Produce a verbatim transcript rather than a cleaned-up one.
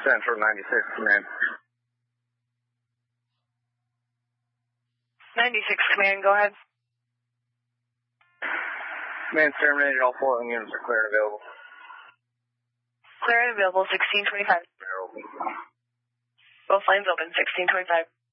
Central ninety-six, command. ninety-six, command, go ahead. Command's terminated, all four units are clear and available. Clear and available, sixteen twenty-five. They're open. Both lanes open, sixteen twenty-five.